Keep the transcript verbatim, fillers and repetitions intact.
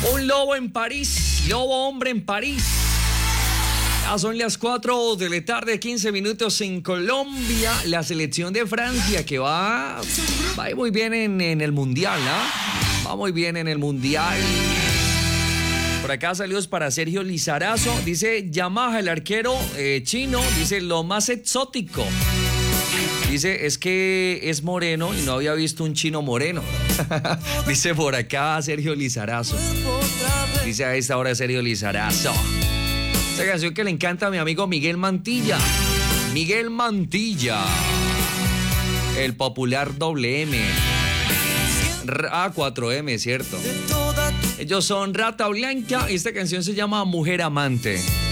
Un lobo en París, lobo hombre en París. Ya son las cuatro de la tarde, quince minutos en Colombia. La selección de Francia que va, va muy bien en, en el Mundial, ¿no? Va muy bien en el Mundial. Por acá saludos para Sergio Lizarazo. Dice Yamaha, el arquero eh, chino, dice lo más exótico. Dice, es que es moreno y no había visto un chino moreno. Dice por acá Sergio Lizarazo. Dice a esta hora Sergio Lizarazo. Esta canción que le encanta a mi amigo Miguel Mantilla. Miguel Mantilla. El popular doble M. Ah, cuatro M, cierto. Ellos son Rata Blanca y esta canción se llama Mujer Amante.